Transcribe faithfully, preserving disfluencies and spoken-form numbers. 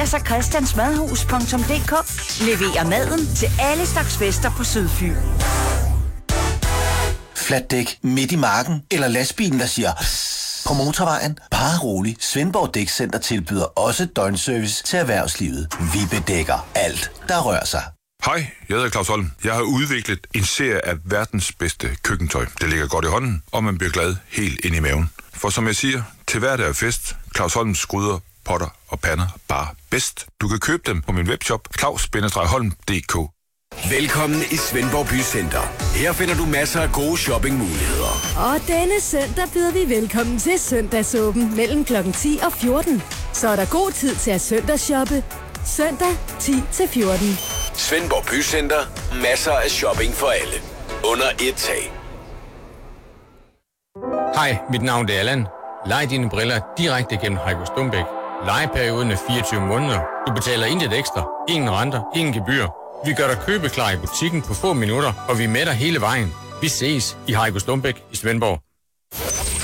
baserer sig christians madhus punktum d k. Leverer maden til alle slags fester på Sydfyn. Flatdæk midt i marken, eller lastbilen, der siger psst på motorvejen. Bare rolig. Svendborg Dækcenter tilbyder også døgnservice til erhvervslivet. Vi bedækker alt, der rører sig. Hej, jeg hedder Claus Holm. Jeg har udviklet en serie af verdens bedste køkkentøj. Det ligger godt i hånden, og man bliver glad helt ind i maven. For som jeg siger, til hverdag er fest. Claus Holms gryder, potter og pander bare bedst. Du kan købe dem på min webshop claus bindestreg holm punktum d k. Velkommen i Svendborg Bycenter. Her finder du masser af gode shoppingmuligheder. Og denne søndag byder vi velkommen til søndagsåben mellem klokken ti og fjorten. Så er der god tid til at søndagsshoppe. Søndag ti til fjorten. Svendborg Bycenter. Masser af shopping for alle. Under et tag. Hej, mit navn er Allan. Lej dine briller direkte gennem Heiko Stumbæk. Lejeperioden er fireogtyve måneder. Du betaler intet ekstra. Ingen renter, ingen gebyr. Vi gør dig købeklar i butikken på få minutter, og vi er med dig hele vejen. Vi ses i Heiko Stumbæk i Svendborg.